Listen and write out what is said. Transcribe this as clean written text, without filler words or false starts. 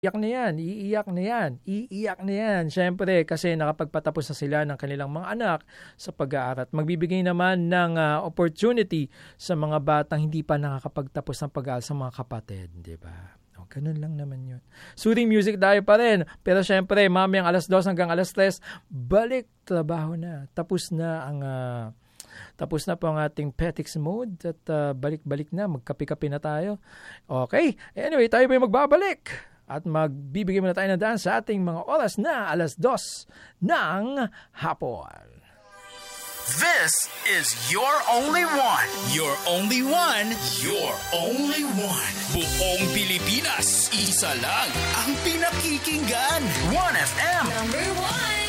Iiyak na yan, iiyak na yan, iiyak na yan. Siyempre, kasi nakapagpatapos na sila ng kanilang mga anak sa pag-aaral. Magbibigay naman ng opportunity sa mga batang hindi pa nakakapagtapos ng pag-aaral sa mga kapatid, di ba? O, ganun lang naman yun. Soothing music tayo pa rin. Pero siyempre, mamayang 2:00 hanggang 3:00, balik trabaho na. Tapos na po ang ating Petix mode at balik-balik na, magkape-kape na tayo. Okay, anyway, tayo pa yung magbabalik. At magbibigay muna tayo ng daan sa ating mga oras na 2:00 ng hapon. This is your only one. Your only one. Your only one. Buong Pilipinas, isa lang ang pinakikinggan. 1FM. Number 1.